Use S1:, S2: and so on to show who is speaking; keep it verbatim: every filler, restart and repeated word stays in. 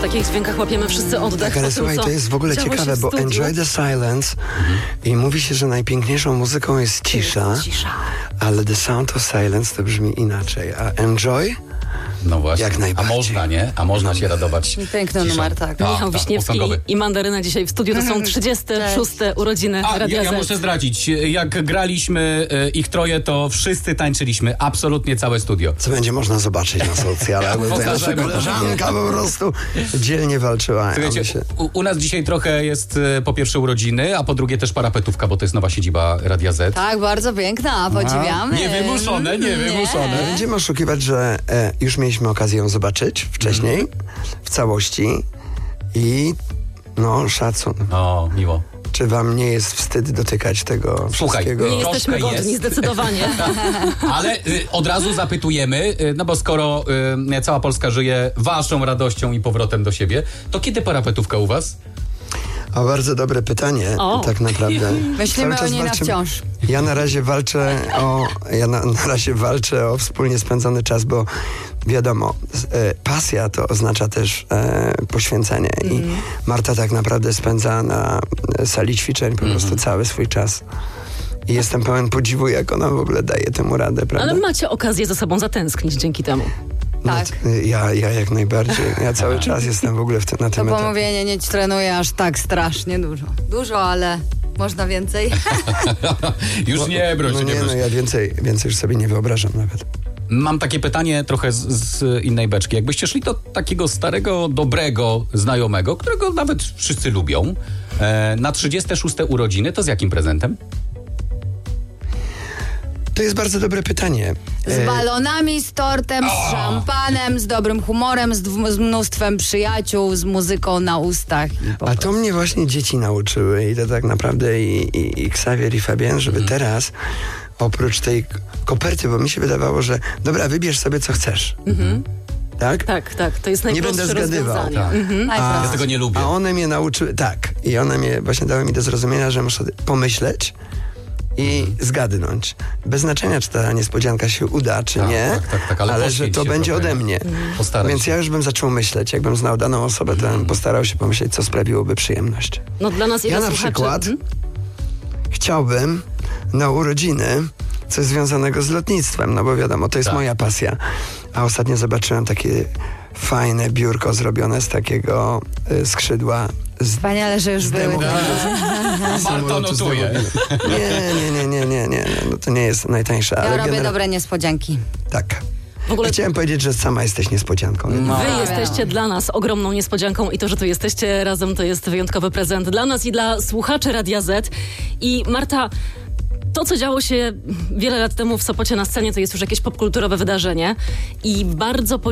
S1: takich dźwiękach łapiemy wszyscy oddech.
S2: Tak, ale
S1: tym,
S2: słuchaj,
S1: co
S2: to jest w ogóle
S1: działo się
S2: ciekawe,
S1: w
S2: bo
S1: studiu.
S2: enjoy the silence mhm. i mówi się, że najpiękniejszą muzyką jest cisza,
S1: Cisza.
S2: ale the sound of silence to brzmi inaczej, a enjoy?
S3: No właśnie.
S2: Jak najbardziej.
S3: A można, nie? A można się radować.
S4: Piękny
S3: ciszą.
S4: numer, tak.
S3: Tak,
S1: Michał
S3: tak,
S1: Wiśniewski
S3: posągowy.
S1: i Mandaryna dzisiaj w studiu. To są trzydzieste szóste urodziny
S3: A,
S1: Radia
S3: ja, ja
S1: Z.
S3: muszę zdradzić. Jak graliśmy e, ich troje, to wszyscy tańczyliśmy. Absolutnie całe studio.
S2: Co będzie można zobaczyć na socjalach, bo tutaj nasza
S3: Pokażemy.
S2: koleżanka po prostu dzielnie walczyła. a my
S3: Słuchajcie,
S2: się...
S3: u, u nas dzisiaj trochę jest e, po pierwsze urodziny, a po drugie też parapetówka, bo to jest nowa siedziba Radia Z.
S4: Tak, bardzo piękna, podziwiamy.
S3: Niewymuszone, niewymuszone.
S2: Nie będziemy oszukiwać, że e, już mieliśmy okazję ją zobaczyć wcześniej,
S3: Mhm.
S2: w całości i no szacun.
S3: O, miło.
S2: Czy wam nie jest wstyd dotykać tego
S3: Słuchaj,
S2: wszystkiego?
S1: Nie jesteśmy
S3: Troszkę
S1: godni,
S3: jest.
S1: zdecydowanie.
S3: Ale y, od razu zapytujemy, y, no bo skoro y, cała Polska żyje waszą radością i powrotem do siebie, to kiedy parapetówka u was?
S2: A bardzo dobre pytanie,
S1: O.
S2: tak naprawdę.
S4: Myślimy
S2: Cały czas
S4: o niej na
S2: walczymy-
S4: wciąż.
S2: Ja na razie walczę o, ja na, na razie walczę o wspólnie spędzony czas, bo wiadomo, z- e, pasja to oznacza też e, poświęcenie i Marta tak naprawdę spędza na e, sali ćwiczeń po prostu cały swój czas. I jestem pełen podziwu, jak ona w ogóle daje temu radę, prawda?
S1: Ale macie okazję ze sobą zatęsknić dzięki temu.
S4: Tak.
S2: No, ja, ja jak najbardziej. Ja cały czas jestem w ogóle w ty, na
S4: To
S2: tym etapie.
S4: pomówienie nie trenuje aż tak strasznie dużo. Dużo, ale można więcej.
S3: Już nie broń
S2: No
S3: się, nie
S2: nie,
S3: broń
S2: no
S3: się.
S2: ja więcej, więcej już sobie nie wyobrażam nawet.
S3: Mam takie pytanie trochę z, z innej beczki. Jakbyście szli do takiego starego, dobrego znajomego, którego nawet wszyscy lubią, e, na trzydzieste szóste urodziny, to z jakim prezentem?
S2: To jest bardzo dobre pytanie.
S4: Z
S2: E,
S4: balonami, z tortem, z szampanem, z dobrym humorem, z, dw- z mnóstwem przyjaciół, z muzyką na ustach. I po
S2: A to mnie właśnie dzieci nauczyły i to tak naprawdę i, i, i Xavier i Fabien, żeby
S3: Mhm.
S2: teraz oprócz tej k- koperty, bo mi się wydawało, że dobra, wybierz sobie co chcesz. Tak?
S1: Tak, tak, to jest
S2: Nie
S1: najprostsze
S2: będę zgadywał.
S1: rozwiązanie.
S3: Tak.
S4: Najprościej.
S3: Ja tego nie lubię.
S2: A one mnie nauczyły, tak, i one mnie właśnie dały mi do zrozumienia, że muszę pomyśleć i zgadnąć. Bez znaczenia, czy ta niespodzianka się uda, czy
S3: Tak,
S2: nie,
S3: tak, tak, tak, ale
S2: ale że
S3: poświęć
S2: to
S3: się
S2: będzie
S3: trochę.
S2: ode mnie.
S3: Postaraj
S2: Więc
S3: się.
S2: ja już bym zaczął myśleć, jakbym znał daną osobę, to bym postarał się pomyśleć, co sprawiłoby przyjemność.
S1: No dla nas i
S2: Ja
S1: dla
S2: na
S1: słuchaczy.
S2: przykład
S1: Mhm.
S2: chciałbym na urodziny coś związanego z lotnictwem, no bo wiadomo, to jest
S3: Tak.
S2: moja pasja. A ostatnio zobaczyłem takie fajne biurko zrobione z takiego y, skrzydła. Z,
S4: Wspaniale, że już
S2: z
S4: były.
S2: demo-
S3: Marta
S2: samolotu z
S3: notuje.
S2: demobile. Nie, nie, nie, nie, nie, nie, no to nie jest najtańsze,
S4: Ja
S2: ale
S4: robię
S2: genera-
S4: dobre niespodzianki.
S2: Tak.
S1: W ogóle
S2: Ja chciałem powiedzieć, że sama jesteś niespodzianką.
S3: No.
S1: wy jesteście dla nas ogromną niespodzianką i to, że tu jesteście razem, to jest wyjątkowy prezent dla nas i dla słuchaczy Radia Z. I Marta, to, co działo się wiele lat temu w Sopocie na scenie, to jest już jakieś popkulturowe wydarzenie i bardzo